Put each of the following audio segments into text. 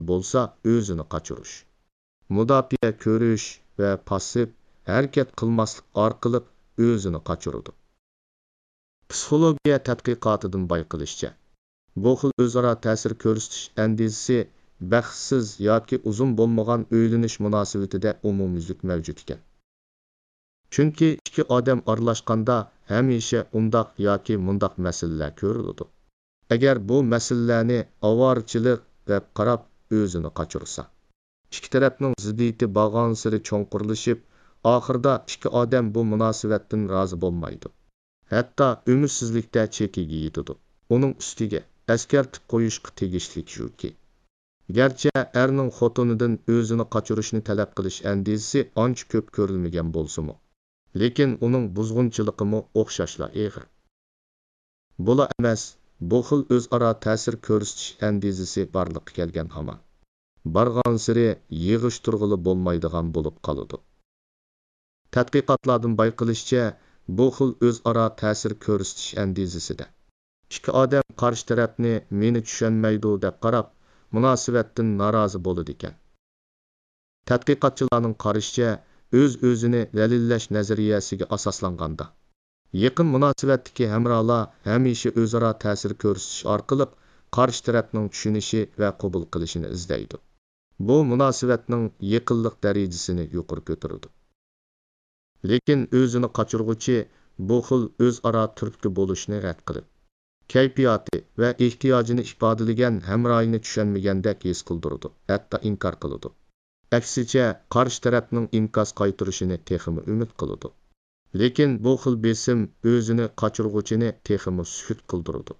bo'lsa, o'zini qochirish. Mudofaa ko'rish va passiv harakat qilmaslik orqali o'zini qochiradi. Psixologiya tadqiqotidan bayqilishicha, bu xil o'zaro ta'sir ko'rsatish andizasi baxtsiz yoki uzun bo'lmagan o'ylanish munosabatida umumyuzlik mavjud ekan. Chunki ikki odam aralashganda hamisha undoq yoki mundoq masalalar ko'riladi. Agar bu masalalarni avorchilik deb qarab o'zini qochirsa, ikki tarafning ziddiyati borgan sari cho'nqurlashib, oxirida ikki odam bu munosabatdan rozi bo'lmaydi. Hatto umidsizlikda chekiga yetadi. Uning ustiga askartib qo'yishga tegishli shuki, garchi erning xotinidan o'zini qochirishni talab qilish andizasi ancha ko'p ko'rilmagan bo'lsa-mu, lekin uning buzg'unchiligimi o'xshashla og'ir. Bo'la emas, bu xil o'zaro ta'sir ko'rsatish andizasi borliqqa kelgan hamon bargan siri yig'ishtirg'ili bo'lmaydigan bo'lib qoladi. Tadqiqotlardan bayqilishicha, bu xil o'zaro ta'sir ko'rsatish andizasida ikki odam qarshi tarafni meni tushunmaydi deb qarab munosabatdan norozi bo'ladi ekan. Tadqiqotchilarning qarashicha, o'z-o'zini dalillash nazariyasiga asoslanganda yaqin munosabatdagi hamrohlar hamisha o'zaro ta'sir ko'rsatish orqali qarshi tarafning tushunishi va qabul qilishini izlaydi. Bu munosabatning yaqinlik darajasini yuqori ko'taradi. Lekin o'zini qochirg'uchi bu xil o'zaro turtki bo'lishni rad qilib, kayfiyati va ehtiyojini ifodalagan hamrohini tushunmagandek his qildiradi, hatto inkor qiladi. Aksicha, qarshi tarafning inkas qaytarishini texmi umid qiladi. Lekin bu xil besim o'zini qochirg'uchini texmi sukut qildiradi.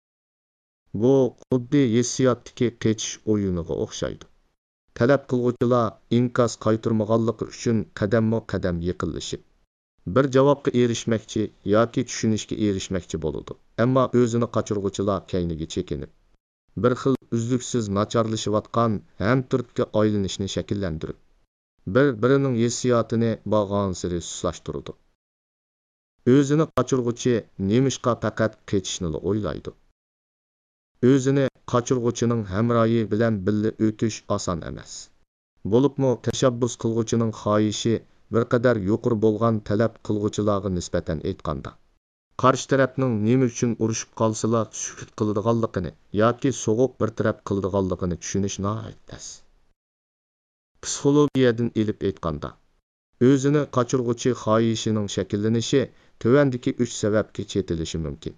Bu xuddi hissiyotdagi qechish o'yiniga o'xshaydi. Talab qilg'uvchilar inkas qaytarmaganligi uchun qadamma-qadam yiqilishib, bir javobga erishmoqchi yoki tushunishga erishmoqchi bo'ladi. Ammo o'zini qochirg'uvchilar kayniga chekinib, bir xil uzluksiz nacharlashayotgan ham turtga aylanishni shakllantirib, bir-birining hissiyotini borgan sari suslashtiradi. O'zini qochirg'uchi nemishqa faqat qechishni o'ylaydi. O'zini qochirg'uchining hamrohi bilan birga o'tish oson emas. Bo'libmi tashabbus qilg'uchining xohishi bir qadar yuqori bo'lgan talab qilg'uchilarga nisbatan aytganda, qarshi tarafning nima uchun urushib qolsalar sukut qiladiganligini yoki so'g'ib bir taraf qiladiganligini tushunish nihoyat tez. Psixologiyadan ilib aytganda, o'zini qochirg'uchi xohishining shakllanishi tuvandagi 3 sababga chetilishi mumkin.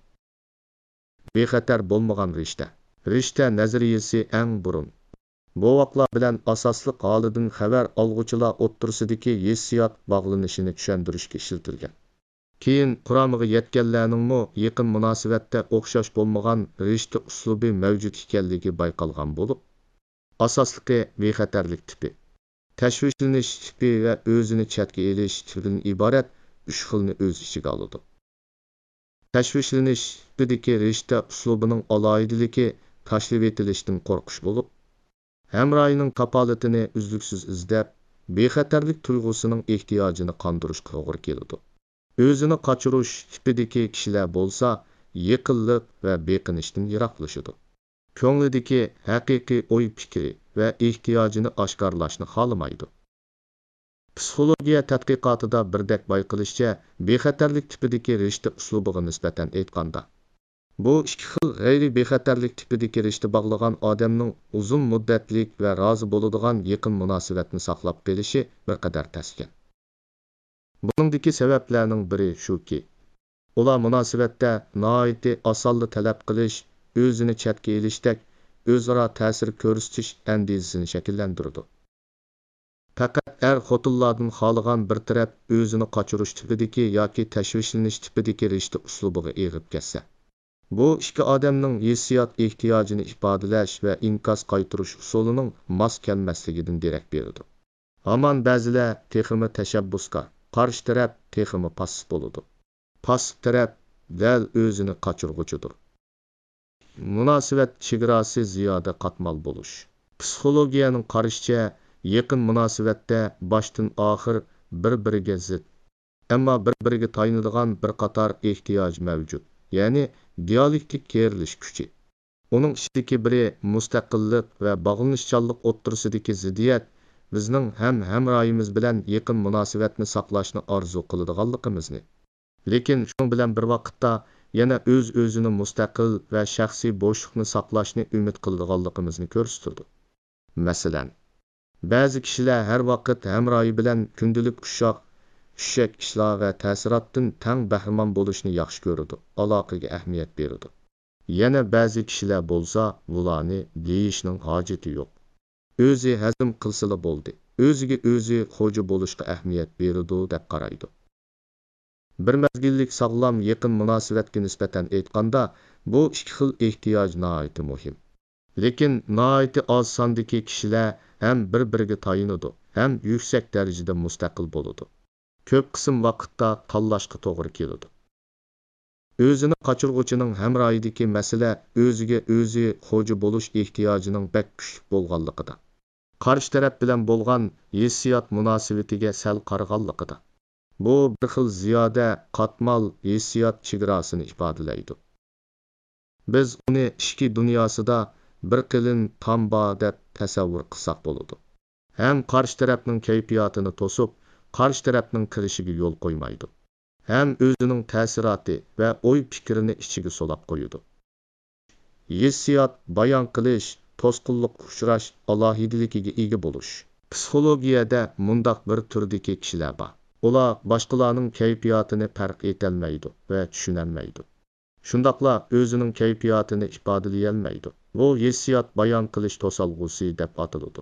Bexatar bo'lmagan rishta nazariyasi eng burun. Bu vaqtlar bilan asosliq holidan xabar olg'uchilar o'ttirsidagi hissiyot bog'lanishini tushuntirishga ishlatilgan. Keyin quramiga yetganlarningmi yaqin munosabatda o'xshash bo'lmagan rishta uslubi mavjud ekanligi bayqalgan bo'lib, asosligi bexatarlik tipi, tashvishlanish tipi va o'zini chatga elish tipidan iborat 3 xilni o'z ichiga oladi. Tashvishlanish tipidagi rishta uslubining aloyidligi tashlab etilishdan qo'rqish bo'lib, hamrohining kapolatini uzluksiz izlab, bexatarlik tuyg'usining ehtiyojini qondirishga to'g'ri keladi. O'zini qochirish tipidagi kishilar bo'lsa, yiqilib va beqinishdan yiroqlashadi. Ko'nglidagi haqiqiy o'y-fikri va ehtiyojini oshkorlashni xohlamaydi. Psixologiya tadqiqotida birdek bayqilishicha, bexatarlik tipidagi rishta uslubiga nisbatan aytganda, bu ikki xil g'ayri bexatarlik tipidagi rishta bog'lagan odamning uzun muddatlik va rozi bo'ladigan yaqin munosabatni saqlab qolishi bir qadar taskin. Buningdagi sabablarning biri shuki, ular munosabatda nihoyatda osonlik talab qilish, o'zini chatga elishdek o'zaro ta'sir ko'rsatish andizasini shakllantiradi. Faqat xotinlardan xohlagan bir taraf o'zini qochirish tipidagi yoki tashvishlanish tipidagi rishta uslubiga eg'ib ketsa, bu ikki odamning hissiyot ehtiyojini ifodalash va inkas qaytarish usulining mos kelmasligidan derak beradi. Hamon ba'zilar texmi tashabbuskor, qarshi taraf texmi passiv bo'ladi. Passiv taraf dal o'zini qochirg'uchidir. Munosabat chegarasi ziyoda qatmal bo'lish. Psixologiyaning qarashicha, yaqin munosabatda boshdan oxir bir-biriga zid, ammo bir-biriga tayinadigan bir qator ehtiyoj mavjud, ya'ni dialektik kerilish kuchi. Uning ichidagi biri mustaqillik va bog'lanishchanlik o'ttirsidagi ziddiyat bizning ham hamroyimiz bilan yaqin munosabatni saqlashni orzu qiladiganligimizni, lekin shu bilan bir vaqtda yana o'z-o'zini mustaqil va shaxsiy bo'shliqni saqlashni umid qiladiganligimizni ko'rsatdi. Masalan, ba'zi kishilar har vaqt hamroyi bilan kundalik ushshak ishlar va ta'sirotdan tang bahramon bo'lishni yaxshi ko'radi, aloqaga ahamiyat beradi. Yana ba'zi kishilar bo'lsa, bularni deyishning hojati yo'q. O'zi hazm qilsila bo'ldi. O'ziga o'zi xo'ja bo'lishga ahamiyat beradi deb qaraydi. Bir mazgillik sog'lom yaqin munosabatga nisbatan aytganda, bu ikki xil ehtiyoj nihoyatda muhim. Lekin nihoyatda oz sondagi kishilar ham bir-biriga tayinadi, ham yuksak darajada mustaqil bo'ladi. Ko'p qism vaqtda tanlashga to'g'ri keladi. O'zini qochirg'uchining hamroyidagi masala o'ziga o'zi xo'ja bo'lish ehtiyojining bak kuchli bo'lganligida. Qarshi taraf bilan bo'lgan hissiyot munosabatiga sal qaraganligida. Bu bir xil ziyoda qatmal hissiyot chegarasini ifodalaydi. Biz uni ishki dunyosida bir qilin tamba deb tasavvur qilsak bo'ladi. Ham qarshi tarafning kayfiyatini to'sib, qarshi tarafning kirishiga yo'l qo'ymaydi. Ham o'zining ta'siroti va o'y fikrini ichiga solab qo'yadi. Hissiyot bayon qilish, to'sqinlikka uchrash alohidaligiga ega bo'lish. Psixologiyada mundaq bir turdagi kishilar bor. Ular boshqalarning kayfiyatini farq etolmaydi va tushunolmaydi. Shundaqla o'zining kayfiyatini ifodalay olmaydi. Bu hissiyot bayon qilish to'salg'usi deb ataladi.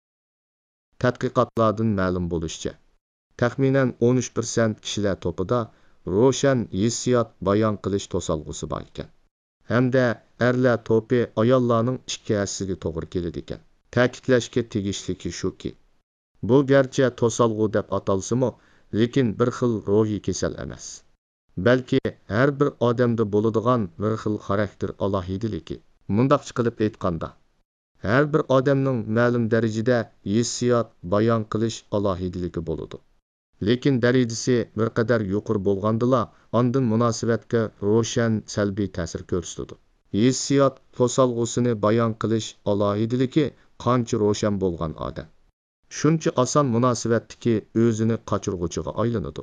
Tadqiqotlardan ma'lum bo'lishicha, taxminan 13% kishilar topida ro'shan hissiyot bayon qilish to'salg'usi bor ekan. Hamda erlar to'pi ayollarning 2/ga to'g'ri keladi ekan. Ta'kidlashga tegishliki shuki, bu garchi to'salg'u deb atalsa-mu, lekin bir xil ruhiy kasal emas. Balki har bir odamda bo'ladigan bir xil xarakter alohidaligi. Mundaq qilib aytganda, har bir odamning ma'lum darajada hissiyot bayon qilish alohidaligi bo'ladi. Lekin darajasi bir qadar yuqori bo'lgandila, ondan munosabatga ro'shan salbiy ta'sir ko'rsatadi. Hissiyot to'salg'usini bayon qilish alohidaligi qancha ro'shan bo'lgan odam, shuncha oson munosabatdagi o'zini qochirg'uchiga aylanadi.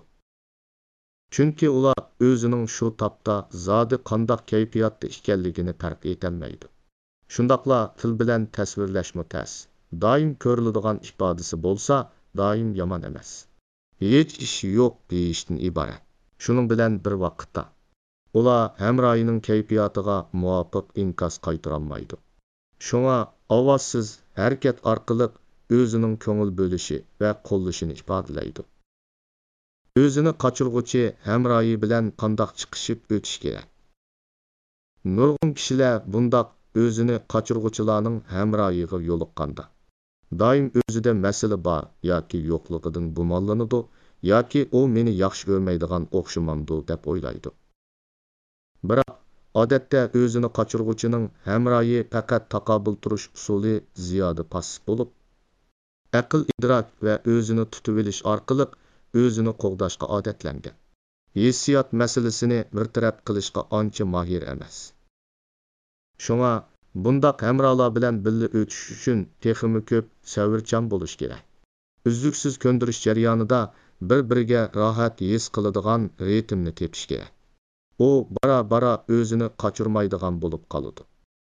Chunki ular o'zining shu topda zodi qandoq kayfiyatda ekanligini farq etolmaydi. Shundaqla til bilan tasvirlashmi tas. Doim ko'riladigan ifodasi bo'lsa, doim yomon emas. Hech ish yo'q deyishdan iborat. Shuning bilan bir vaqtda ular hamroyining kayfiyatiga muvofiq inkos qaytarolmaydi. Shunga ovozsiz harakat orqali o'zining ko'ngil bo'lishi va qo'llashini ifodalaydi. O'zini qochirg'uchi hamroyi bilan qandoq chiqishib o'tish kerak. Nurg'un kishilar bundoq o'zini qochirg'uchilarning hamroyiga yo'liqqanda doim o'zida masala bor yoki yo'qligidan gumonlanadi, yoki u meni yaxshi ko'rmaydigan o'xshamamdi deb o'ylaydi. Biroq odatda o'zini qochirg'uchining hamroyi faqat taqobil turish usuli ziyoda passiv bo'lib, aql idrok va o'zini tutib olish orqali o'zini qo'g'dashga odatlangan. Hissiyot masalasini bir taraf qilishga ancha mahir emas. Shunga bundaq hamrolar bilan birga o'tish uchun texmi ko'p savrchan bo'lish kerak. Uzluksiz ko'ndirish jarayonida bir-biriga rohat his qiladigan ritmni tepish kerak. U bara-bara o'zini qochirmaydigan bo'lib qoladi.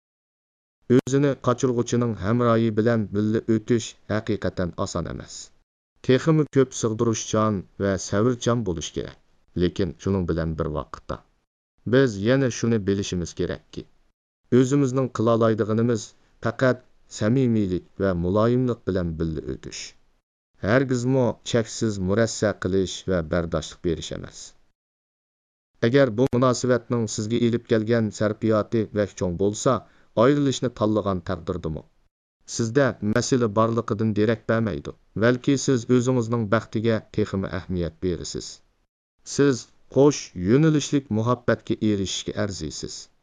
O'zini qochirg'uchining hamroyi bilan birga o'tish haqiqatan oson emas. Texmi ko'p sig'dirishchan va savrchan bo'lish kerak. Lekin shuning bilan bir vaqtda biz yana shuni bilishimiz kerakki, o'zimizning qila oladiganimiz faqat samimiylik va muloyimlik bilan birga o'tish. Hargizmo cheksiz murassa qilish va bardoshlik berish emas. Agar bu munosabatning sizga elib kelgan sarfiyoti va cho'ng bo'lsa, ayrilishni tanlagan taqdirdimi? Sizda masala borligidan derak bermaydi. Balki siz o'zingizning baxtiga texmi ahamiyat berasiz. Siz qo'sh yo'nalishlik muhabbatga erishishga arziysiz.